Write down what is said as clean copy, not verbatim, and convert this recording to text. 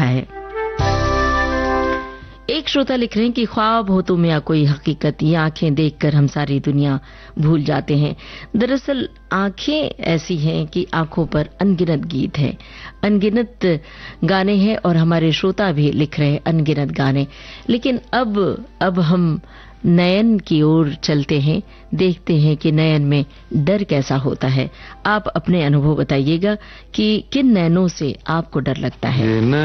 लिखा है। एक श्रोता लिख रहे हैं कि ख्वाब हो तुम या कोई हकीकत, ये आंखें देखकर हम सारी दुनिया भूल जाते हैं। दरअसल आंखें ऐसी हैं कि आंखों पर अनगिनत गीत हैं, अनगिनत गाने हैं, और हमारे श्रोता भी लिख रहे हैं अनगिनत गाने। लेकिन अब हम नयन की ओर चलते हैं, देखते हैं कि नयन में डर कैसा होता है। आप अपने अनुभव बताइएगा कि किन नयनों से आपको डर लगता है।